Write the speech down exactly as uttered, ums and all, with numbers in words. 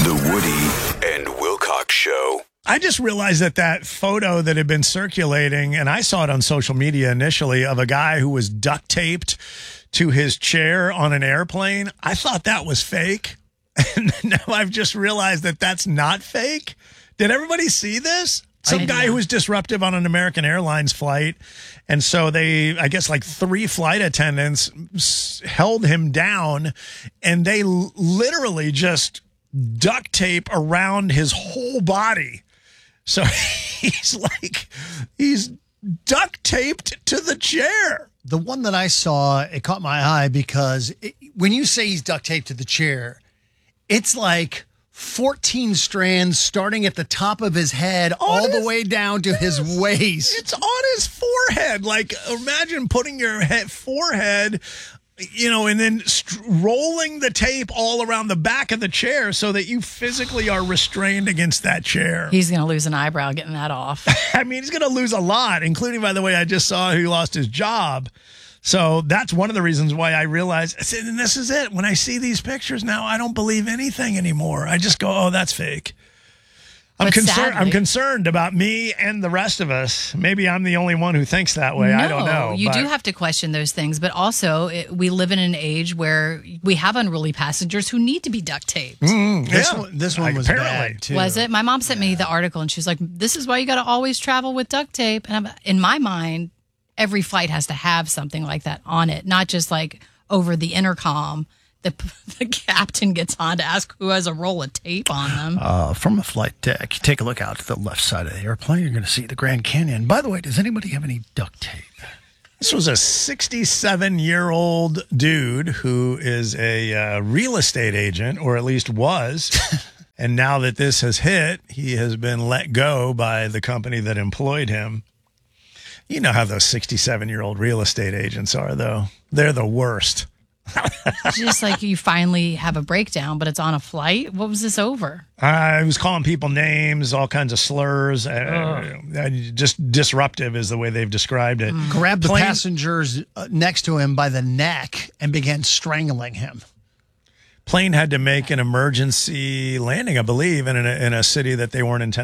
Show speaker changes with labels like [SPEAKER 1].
[SPEAKER 1] The Woody and Wilcox Show.
[SPEAKER 2] I just realized that that photo that had been circulating, and I saw it on social media initially, of a guy who was duct taped to his chair on an airplane. I thought that was fake. And now I've just realized that that's not fake. Did everybody see this? Some guy who was disruptive on an American Airlines flight. And so they, I guess like three flight attendants s- held him down, and they l- literally just duct tape around his whole body. So he's like, he's duct taped to the chair.
[SPEAKER 3] The one that I saw, it caught my eye because it, when you say he's duct taped to the chair, it's like fourteen strands starting at the top of his head on all his, the way down to yes, his waist.
[SPEAKER 2] It's on his forehead. Like, imagine putting your head, forehead, you know, and then st- rolling the tape all around the back of the chair so that you physically are restrained against that chair.
[SPEAKER 4] He's going to lose an eyebrow getting that off.
[SPEAKER 2] I mean, he's going to lose a lot, including, by the way, I just saw he lost his job. So that's one of the reasons why I realized, I said, and this is it. When I see these pictures now, I don't believe anything anymore. I just go, oh, that's fake. I'm concerned. I'm concerned about me and the rest of us. Maybe I'm the only one who thinks that way.
[SPEAKER 4] No,
[SPEAKER 2] I don't know.
[SPEAKER 4] You
[SPEAKER 2] but.
[SPEAKER 4] do have to question those things, but also it, we live in an age where we have unruly passengers who need to be duct taped.
[SPEAKER 2] Mm,
[SPEAKER 3] this
[SPEAKER 2] yeah.
[SPEAKER 3] one, this one
[SPEAKER 2] like,
[SPEAKER 3] was
[SPEAKER 2] apparently.
[SPEAKER 3] bad too.
[SPEAKER 4] Was it? My mom sent yeah. me the article, and she was like, "This is why you got to always travel with duct tape." And I'm, in my mind, every flight has to have something like that on it, not just like over the intercom. The, the captain gets on to ask who has a roll of tape on them.
[SPEAKER 3] Uh, from a flight deck, you take a look out to the left side of the airplane. You're going to see the Grand Canyon. By the way, does anybody have any duct tape?
[SPEAKER 2] This was a sixty-seven-year-old dude who is a uh, real estate agent, or at least was. And now that this has hit, he has been let go by the company that employed him. You know how those sixty-seven-year-old real estate agents are, though. They're the worst.
[SPEAKER 4] Just like you finally have a breakdown, but it's on a flight. What was this over?
[SPEAKER 2] I was calling people names, all kinds of slurs. Uh, uh, just disruptive is the way they've described it.
[SPEAKER 3] Mm. Grabbed the
[SPEAKER 2] Plane,
[SPEAKER 3] passengers next to him by the neck and began strangling him.
[SPEAKER 2] Plane had to make an emergency landing, I believe, in a, in a city that they weren't intending.